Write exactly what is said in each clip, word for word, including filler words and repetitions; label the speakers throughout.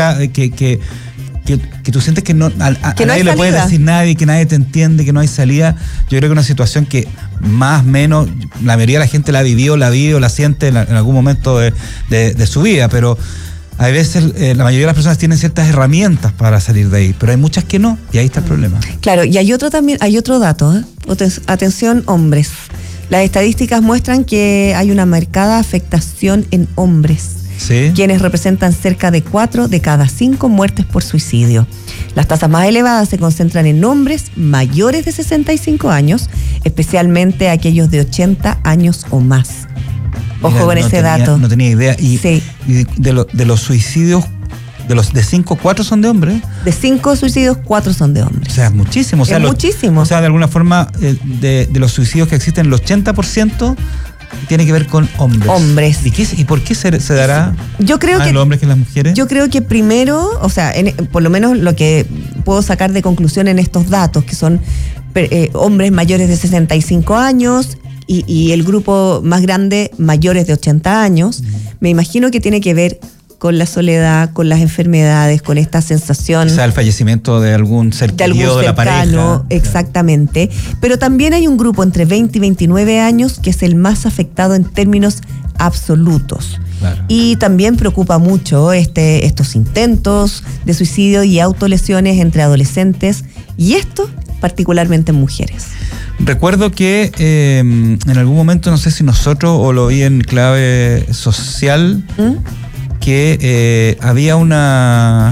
Speaker 1: está, que, que, que, que tú sientes que no a, a,
Speaker 2: que
Speaker 1: a
Speaker 2: no
Speaker 1: nadie le puede decir nadie, que nadie te entiende, que no hay salida. Yo creo que es una situación que más o menos la mayoría de la gente la ha vivido, la vive o la siente en, la, en algún momento de, de, de su vida, pero a veces eh, la mayoría de las personas tienen ciertas herramientas para salir de ahí, pero hay muchas que no, y ahí está el problema.
Speaker 2: Claro, y hay otro también, hay otro dato, ¿eh? Atención, hombres. Las estadísticas muestran que hay una marcada afectación en hombres, ¿sí? Quienes representan cerca de cuatro de cada cinco muertes por suicidio. Las tasas más elevadas se concentran en hombres mayores de sesenta y cinco años, especialmente aquellos de ochenta años o más. Ojo Mira, con no ese
Speaker 1: tenía,
Speaker 2: dato.
Speaker 1: No tenía idea. Y,
Speaker 2: sí.
Speaker 1: y de, lo, de los suicidios, de los de cinco, cuatro son de hombres.
Speaker 2: De cinco suicidios, cuatro son de hombres.
Speaker 1: O sea, es muchísimo. O sea,
Speaker 2: es
Speaker 1: los,
Speaker 2: muchísimo.
Speaker 1: O sea, de alguna forma, eh, de, de los suicidios que existen, el ochenta por ciento tiene que ver con hombres.
Speaker 2: Hombres.
Speaker 1: ¿Y, qué, y por qué se, se dará
Speaker 2: yo creo
Speaker 1: más
Speaker 2: que,
Speaker 1: en los hombres que en las mujeres?
Speaker 2: Yo creo que primero, o sea, en, por lo menos lo que puedo sacar de conclusión en estos datos, que son eh, hombres mayores de sesenta y cinco años, Y, y el grupo más grande, mayores de ochenta años, mm. me imagino que tiene que ver con la soledad, con las enfermedades, con esta sensación...
Speaker 1: O sea, el fallecimiento de algún ser
Speaker 2: de algún
Speaker 1: querido de la pareja.
Speaker 2: Exactamente. Pero también hay un grupo entre veinte y veintinueve años que es el más afectado en términos absolutos. Claro. Y también preocupa mucho este, estos intentos de suicidio y autolesiones entre adolescentes, y esto particularmente en mujeres.
Speaker 1: Recuerdo que eh, en algún momento, no sé si nosotros o lo vi en Clave Social, ¿Mm? que eh, había una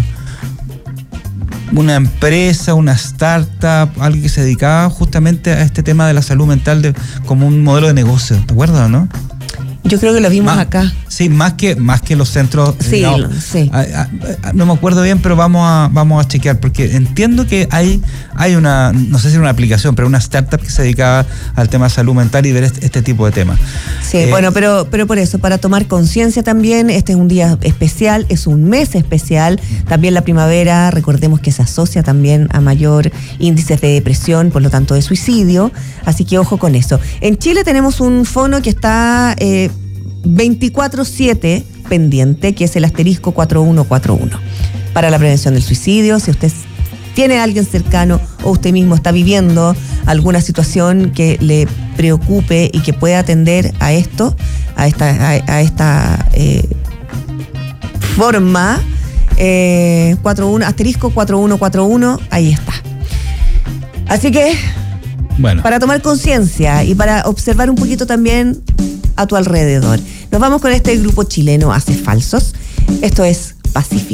Speaker 1: una empresa, una startup, alguien que se dedicaba justamente a este tema de la salud mental de, como un modelo de negocio, ¿te acuerdas, no?
Speaker 2: Yo creo que lo vimos
Speaker 1: más,
Speaker 2: acá.
Speaker 1: Sí, más que más que los centros.
Speaker 2: Sí,
Speaker 1: no,
Speaker 2: sí.
Speaker 1: A, a, a, no me acuerdo bien, pero vamos a vamos a chequear, porque entiendo que hay hay una, no sé si era una aplicación, pero una startup que se dedicaba al tema de salud mental y ver este, este tipo de temas.
Speaker 2: Sí,
Speaker 1: eh,
Speaker 2: bueno, pero pero por eso, para tomar conciencia también, este es un día especial, es un mes especial. También la primavera, recordemos que se asocia también a mayor índices de depresión, por lo tanto de suicidio, así que ojo con eso. En Chile tenemos un fono que está eh, veinticuatro siete pendiente, que es el asterisco cuatro uno cuatro uno, para la prevención del suicidio. Si usted tiene a alguien cercano o usted mismo está viviendo alguna situación que le preocupe y que pueda atender a esto, a esta, a, a esta eh, forma, eh, cuatro uno, asterisco cuatro uno cuatro uno, ahí está. Así que, bueno, para tomar conciencia y para observar un poquito también a tu alrededor. Nos vamos con este grupo chileno Hace Falsos. Esto es Pacífico.